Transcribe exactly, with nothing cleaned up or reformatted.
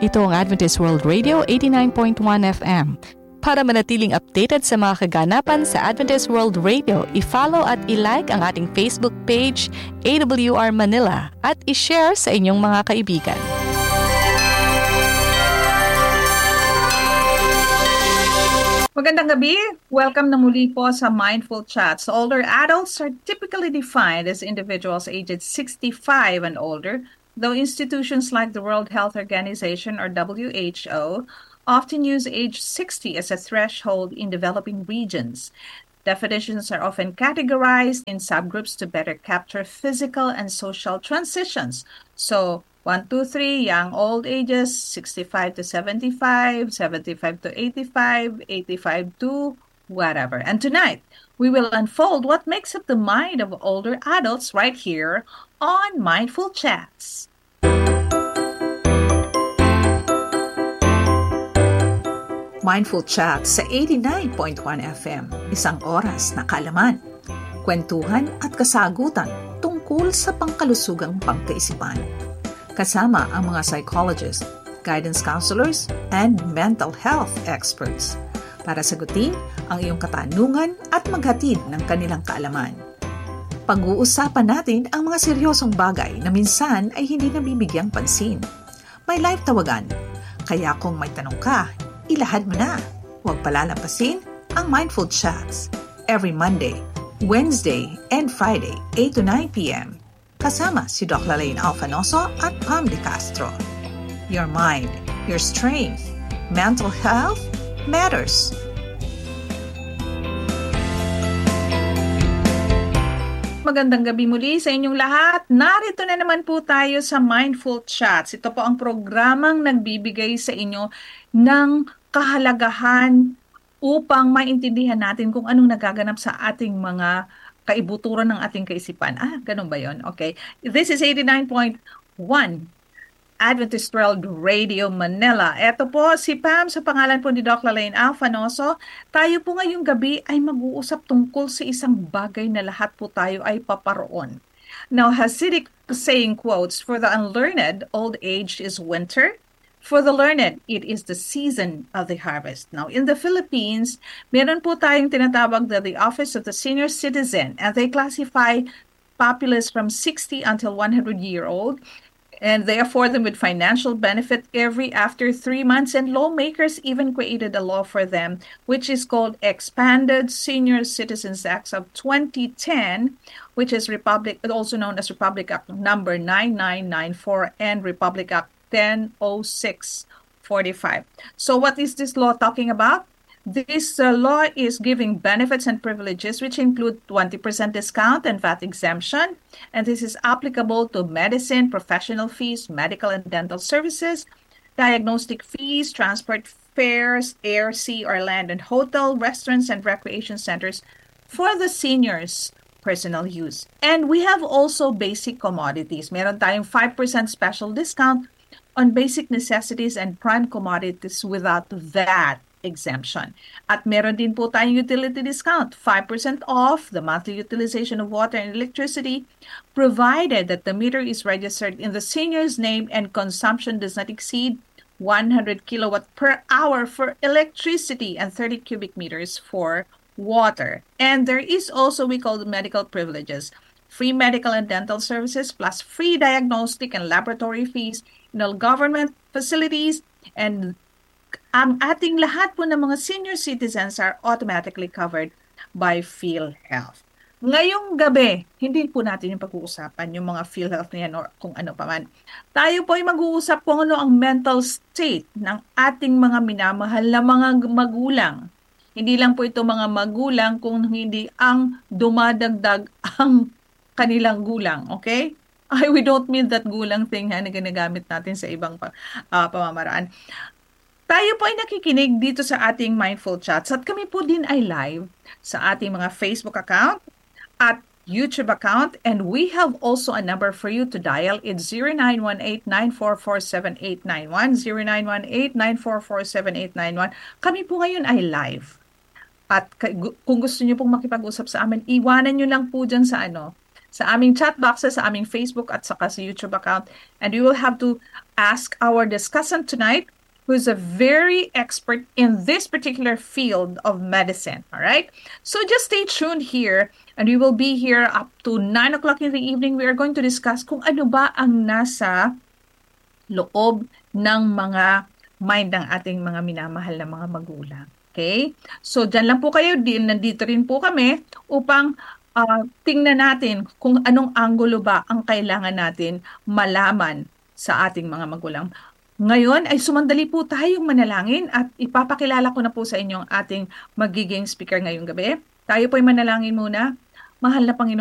Ito ang Adventist World Radio eighty-nine point one F M. Para manatiling updated sa mga kaganapan sa Adventist World Radio, i-follow at i-like ang ating Facebook page, A W R Manila, at i-share sa inyong mga kaibigan. Magandang gabi! Welcome na muli po sa Mindful Chats. Older adults are typically defined as individuals aged sixty-five and older, though institutions like the World Health Organization or W H O often use age sixty as a threshold in developing regions. Definitions are often categorized in subgroups to better capture physical and social transitions. So, one, two, three, young, old ages, sixty-five to seventy-five, seventy-five to eighty-five, eighty-five to whatever. And tonight, we will unfold what makes up the mind of older adults right here on Mindful Chats. Mindful Chats sa eighty-nine point one F M, isang oras na kaalaman, kwentuhan at kasagutan tungkol sa pangkalusugang pangkaisipan. Kasama ang mga psychologists, guidance counselors, and mental health experts para sagutin ang iyong katanungan at maghatid ng kanilang kaalaman. Pag-uusapan natin ang mga seryosong bagay na minsan ay hindi nabibigyang pansin. May live tawagan, kaya kung may tanong ka, ilahad mo na. Huwag palalampasin ang Mindful Chats every Monday, Wednesday, and Friday, eight to nine p.m. Kasama si Doc Lalaine Alfanoso at Pam De Castro. Your mind, your strength, mental health matters. Magandang gabi muli sa inyong lahat. Narito na naman po tayo sa Mindful Chats. Ito po ang programang nagbibigay sa inyo ng kahalagahan upang maintindihan natin kung anong nagaganap sa ating mga kaibuturan ng ating kaisipan. Ah, ganun ba yun? Okay. This is eighty-nine point one Adventist World Radio Manila. Ito po si Pam sa pangalan po ni Doc Lalaine Alfanoso. Tayo po ngayong gabi ay mag-uusap tungkol sa isang bagay na lahat po tayo ay paparoon. Now, Hasidic saying quotes, "For the unlearned, old age is winter. For the learned, it is the season of the harvest." Now, in the Philippines, meron po tayong tinatawag na the Office of the Senior Citizen, and they classify populace from sixty until one hundred year old, and they afford them with financial benefit every after three months, and lawmakers even created a law for them, which is called Expanded Senior Citizens Act of twenty ten, which is Republic, also known as Republic Act number nine nine nine four and Republic Act ten oh six forty-five. So what is this law talking about? This uh, law is giving benefits and privileges which include twenty percent discount and V A T exemption, and this is applicable to medicine, professional fees, medical and dental services, diagnostic fees, transport fares, air, sea, or land, and hotel, restaurants, and recreation centers for the seniors' personal use. And we have also basic commodities. Meron tayong five percent special discount on basic necessities and prime commodities without V A T exemption. At meron din po tayong utility discount, five percent off the monthly utilization of water and electricity, provided that the meter is registered in the senior's name and consumption does not exceed one hundred kilowatt per hour for electricity and thirty cubic meters for water. And there is also, we call the medical privileges, free medical and dental services plus free diagnostic and laboratory fees in all government facilities, and ang ating lahat po ng mga senior citizens are automatically covered by PhilHealth. Ngayong gabi, hindi po natin yung pag-uusapan yung mga PhilHealth na yan or kung ano pa man. Tayo po ay mag-uusap kung ano ang mental state ng ating mga minamahal na mga magulang. Hindi lang po ito mga magulang kung hindi ang dumadagdag ang kanilang gulang, okay? Ay, we don't mean that gulang thing ha, na ginagamit natin sa ibang pa, uh, pamamaraan. Tayo po ay nakikinig dito sa ating Mindful Chats at kami po din ay live sa ating mga Facebook account at YouTube account, and we have also a number for you to dial. It's zero nine one eight, nine four four, seven eight nine one, zero nine one eight, nine four four, seven eight nine one. Kami po ngayon ay live. At kung gusto niyo pong makipag-usap sa amin, iwanan niyo lang po dyan sa ano, sa aming chat boxes, sa aming Facebook at saka sa YouTube account. And we will have to ask our discussant tonight, who's a very expert in this particular field of medicine. All right? So just stay tuned here, and we will be here up to nine o'clock in the evening. We are going to discuss kung ano ba ang nasa loob ng mga mind ng ating mga minamahal na mga magulang. Okay? So, dyan lang po kayo. Din, nandito rin po kami upang uh, tingnan natin kung anong anggulo ba ang kailangan natin malaman sa ating mga magulang. Ngayon ay sumandali po tayong manalangin at ipapakilala ko na po sa inyo ang ating magiging speaker ngayong gabi. Tayo po ay manalangin muna. Mahal na Panginoon,